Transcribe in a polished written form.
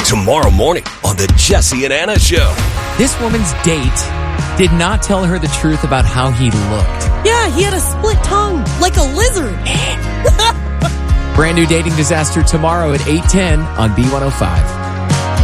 Tomorrow morning on the Jesse and Anna Show. This woman's date did not tell her the truth about how he looked. Yeah, he had a split tongue, like a lizard. Brand new dating disaster tomorrow at 8:10 on B105.